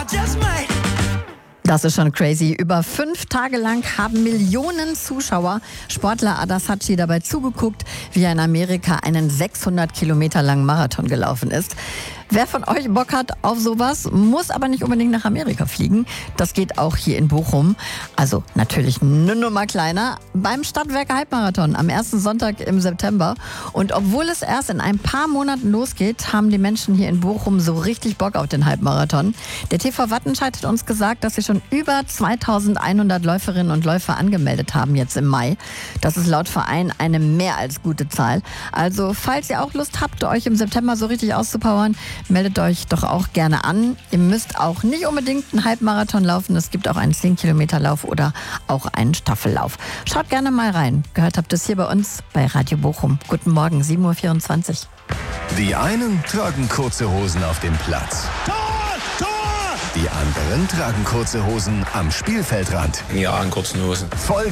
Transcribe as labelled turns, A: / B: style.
A: Das ist schon crazy. Über 5 Tage lang haben Millionen Zuschauer Sportler Adas Hadschi dabei zugeguckt, wie er in Amerika einen 600 Kilometer langen Marathon gelaufen ist. Wer von euch Bock hat auf sowas, muss aber nicht unbedingt nach Amerika fliegen. Das geht auch hier in Bochum. Also natürlich eine Nummer kleiner. Beim Stadtwerke Halbmarathon am ersten Sonntag im September. Und obwohl es erst in ein paar Monaten losgeht, haben die Menschen hier in Bochum so richtig Bock auf den Halbmarathon. Der TV Wattenscheid hat uns gesagt, dass sie schon über 2100 Läuferinnen und Läufer angemeldet haben jetzt im Mai. Das ist laut Verein eine mehr als gute Zahl. Also falls ihr auch Lust habt, euch im September so richtig auszupowern, meldet euch doch auch gerne an. Ihr müsst auch nicht unbedingt einen Halbmarathon laufen. Es gibt auch einen 10-Kilometer-Lauf oder auch einen Staffellauf. Schaut gerne mal rein. Gehört habt ihr es hier bei uns bei Radio Bochum. Guten Morgen, 7.24 Uhr.
B: Die einen tragen kurze Hosen auf dem Platz.
C: Tor! Tor!
B: Die anderen tragen kurze Hosen am Spielfeldrand.
D: Ja, in kurzen Hosen.
B: Voll